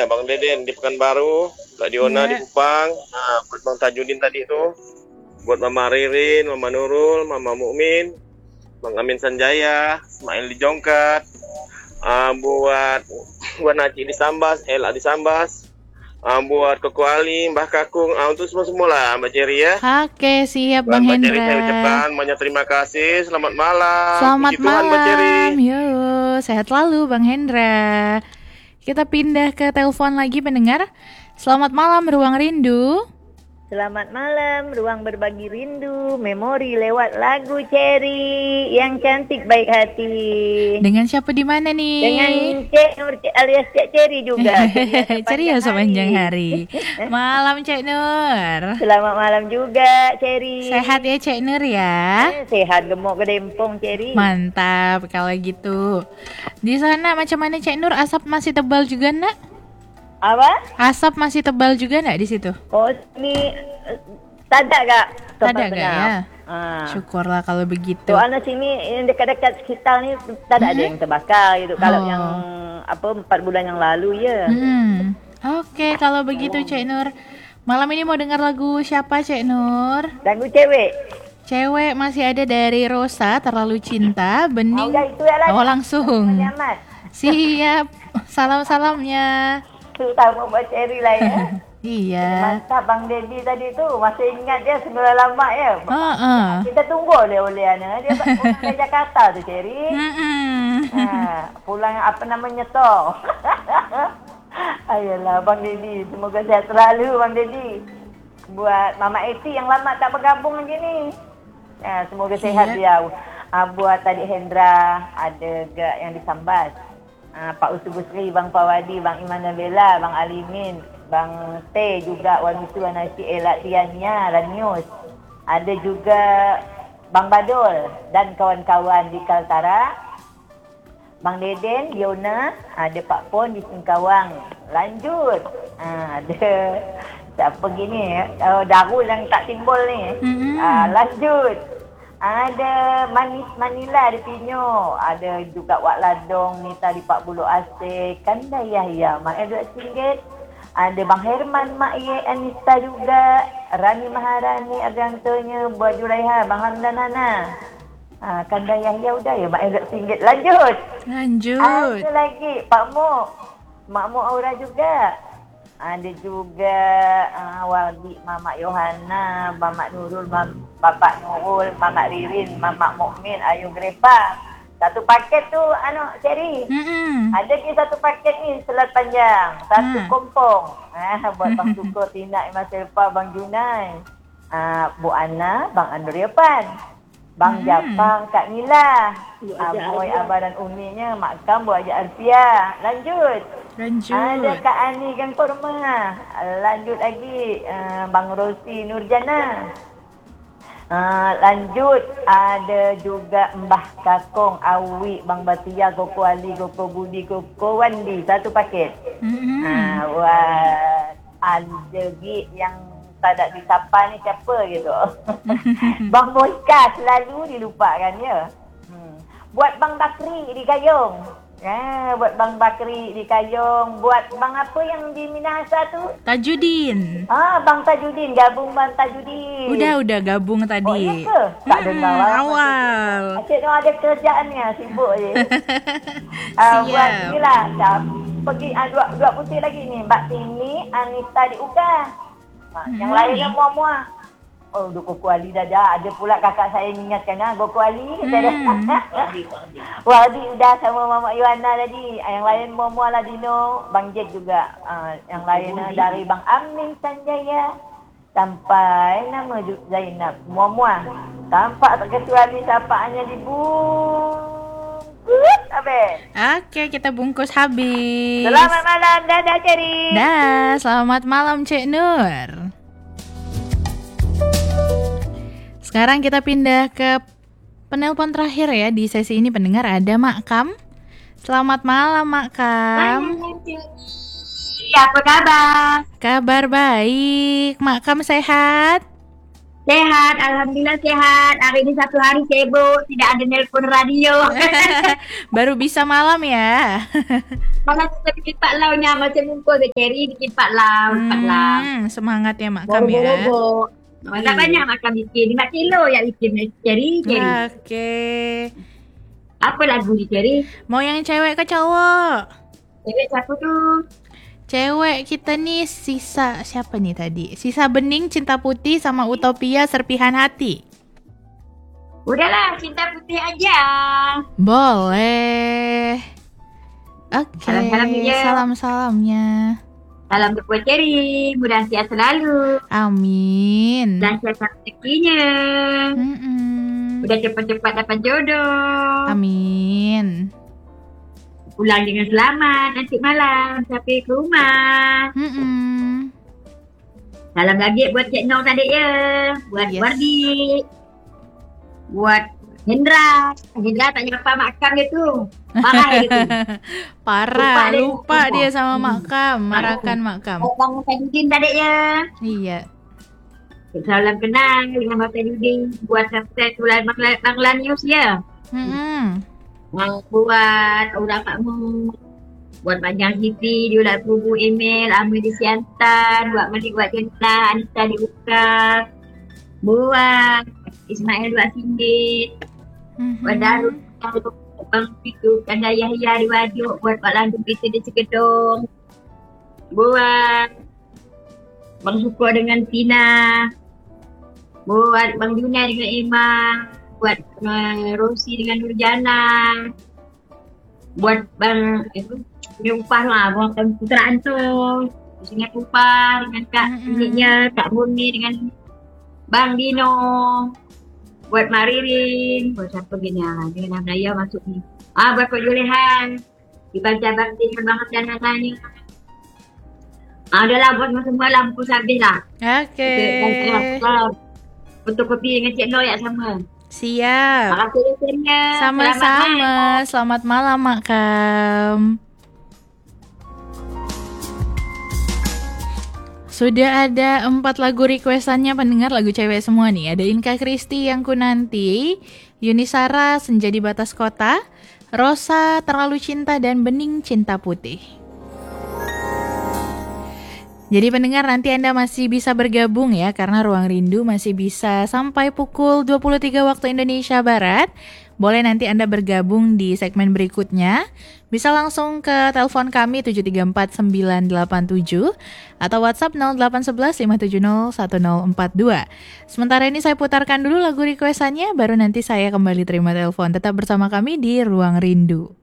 ya Bang Deden di Pekanbaru, Kak Diona di Kupang, buat Bang Tajudin tadi itu, buat Mama Ririn, Mama Nurul, Mama Mukmin, Bang Amin Sanjaya, Ismail di Jongkat, buat Naci di Sambas, Ella di Sambas, buat Koko Ali, Mbah Kakung, untuk semua lah Mbak Ceri ya. Oke, siap Dan Bang Mbak Ceri Hendra. saya ucapkan banyak terima kasih. Selamat malam. Selamat Puji Tuhan, Mbak Ceri. malam. Yuk, sehat selalu Bang Hendra. Kita pindah ke telepon lagi pendengar. Selamat malam Ruang Rindu. Selamat malam, Ruang Berbagi Rindu, memori lewat lagu Cherry yang cantik baik hati. Dengan siapa di mana nih? Dengan Cik Nur alias Cik Cherry juga. Ceria sepanjang hari. Malam Cik Nur. Selamat malam juga Cherry. Sehat ya Cik Nur ya? Sehat, gemuk kedempong Cherry. Mantap kalau gitu. Di sana macam mana Cik Nur? Asap masih tebal juga nak? Apa? Asap masih tebal juga nak di situ? Oh, ni tak ada kak? Tak ada kak ya? Syukurlah kalau begitu. Soalnya sini yang dekat-dekat sekitar ni tak ada yang terbakar gitu. Kalau yang 4 bulan yang lalu ya. Oke, kalau begitu Cik Nur. Malam ini mau dengar lagu siapa Cik Nur? Lagu cewek. Cewek masih ada dari Rosa, Terlalu Cinta, Bening. Langsung. Siap. Salam-salamnya. Terutama buat Cherry lah ya. Iya. Mantap Bang Dedi tadi tu. Masih ingat dia semula lama ya. Kita tunggu oleh Ana. Dia pulang dari Jakarta tu Cherry. Pulang apa namanya tu. Ayolah Bang Dedi. Semoga sehat selalu Bang Dedi. Buat Mama Eti yang lama tak bergabung lagi ni. Semoga sehat dia. Buat tadi Hendra. Ada gak yang disambas. Pak Usu Busri, Bang Pawadi, Bang Iman Nabela, Bang Alimin, Bang T juga, Wan Usu, Wan Asyik, Elak Tiania, Ranius. Ada juga Bang Badul dan kawan-kawan di Kaltara. Bang Deden, Diona, ada Pak Pon di Singkawang. Lanjut. Ada siapa gini? Darul yang tak timbul ni. Lanjut. Ada Manis Manila di Pinyo. Ada juga Wak Ladong, Nita di Pak Bulu Asik. Kanda Yahya, Mak Edward Singgit. Ada Bang Herman, Mak Ye, Anissa juga. Rani Maharani, agantonya. Buat Juraiha, Bang Hamdan Hana. Kanda Yahya udah ya, Mak Edward Singgit. Lanjut. Ada lagi Pak Mok. Mak Mok Aura juga. Ada juga Waldi, Mamak Yohana, Mamak Nurul, Bapak Nurul, Mamak Ririn, Mamak Mukmin, Ayu Grepa. Satu paket tu Cherry. Ada ke satu paket ni selat panjang. Satu kompong. Buat Bang Syukur, Tina, Imas Selfa, Bang Junai. Bu Ana, Bang Andriapan. Bang Japang, Kak Nila. Aboy, Abah dan Uminya, Mak Kam, Bu Haji Alfia. Lanjut. Ada Kak Ani Gang Korma. Lanjut lagi Bang Rosi Nurjana. Lanjut ada juga Mbah Kakong, Awi, Bang Batia, Koko Ali, Koko Budi, Koko Wandi. Satu paket. Ada yang tak ada disapa ni siapa gitu. Bang Moika selalu dilupakan ya. Buat Bang Bakri di Kayong. Buat Bang Bakri di Kayong. Buat Bang apa yang di Minahasa tu? Tajudin. Bang Tajudin. Gabung Bang Tajudin. Udah gabung tadi. Oh iya ke? Tak dengar lah. Awal. Asyik ada kerjaannya. Sibuk je. Siap. Buat ni lah. Pergi dua putih lagi ni. Mbak Tini, Anita di Uka. Yang lainnya muah-muah. Oh, Koko Ali dah. Ada pula kakak saya ingatkan Koko Ali. Wadi udah sama Mama Yohana tadi. Yang lain muah-muah lah Dino. Bang Jack juga. Yang lain dari Bang Amin Sanjaya. Sampai nama Zainab. Muah-muah. Tampak tak kecuali sapaannya dibungkus habis. Oke, kita bungkus habis. Selamat malam. Dadah Cherry. Dah, selamat malam Cik Nur. Sekarang kita pindah ke penelpon terakhir ya di sesi ini pendengar. Ada Mak Kam. Selamat malam Mak Kam. Apa kabar? Kabar baik. Mak Kam sehat? Sehat, alhamdulillah sehat. Hari ini satu hari sibuk, tidak ada nelpon radio. Baru bisa malam ya. Malah kita bikin Pak Lau nya macam muka ke Cherry bikin Pak Lau, Pak Lau. Semangat ya Mak Kam ya. Bobo-bobo. Tak banyak makan bikin 5 kilo ya bikin Cherry. Oke. Apa lagu di Cherry? Mau yang cewek ke cowok? Cewek siapa tuh? Cewek kita nih sisa siapa nih tadi? Sisa Bening, Cinta Putih sama Utopia Serpihan Hati. Udahlah, Cinta Putih aja. Boleh. Oke. Salam-salamnya. Salam-salamnya. Salam untuk buat Cherry, mudah sehat selalu. Amin. Dan sehat rezekinya. Udah cepat-cepat dapat jodoh. Amin. Pulang dengan selamat nanti malam sampai ke rumah. Salam lagi buat Cik Noh tadi ya. Buat Wardi. Buat Hendra. Hendra tak nyapa makam dia tu. Marah dia tu. Parah, lupa dia sama makam. Marahkan makam. Bang Tadudin tadi ya. Iya. Salam kenal dengan Bang Tadudin. Buat subscribe tulan Banglan News ya. Buat orang makmu, buat panjang Siti, diulat bubu email, Amir di Siantan, buat Malik buat Jenta, Anita di Uka, buat Ismail buat Singgit, buat Darul, Bang Pitu, Kanda Yahya di Waduk, buat Pak Landung kita di Cegedong, buat Bang Suko dengan Tina, buat Bang Juna dengan Emma, buat Rosi dengan Nurjana, buat Bang punya upah lah, buat Putraan tu, punya upah dengan Kak Niknya, Kak Murni dengan Bang Dino, buat Maririn, buat siapa gini dengan Naya masuk ni. Buat Kak Julehan, dibaca bakti dengan banget dan lain-lain. Udahlah buat semua lampu habis lah. Oke. Fotokopi dengan Cik Noh ya sama. Siap. Makasih ya. Sama-sama. Selamat malam Mak Kam. Sudah ada 4 lagu requestannya pendengar, lagu cewek semua nih. Ada Inka Kristi yang ku nanti, Yunisara Senja di Batas Kota, Rosa Terlalu Cinta, dan Bening Cinta Putih. Jadi pendengar, nanti Anda masih bisa bergabung ya, karena Ruang Rindu masih bisa sampai pukul 23 waktu Indonesia Barat. Boleh nanti Anda bergabung di segmen berikutnya. Bisa langsung ke telepon kami 734-987 atau WhatsApp 0811-570-1042. Sementara ini saya putarkan dulu lagu requestannya, baru nanti saya kembali terima telepon. Tetap bersama kami di Ruang Rindu.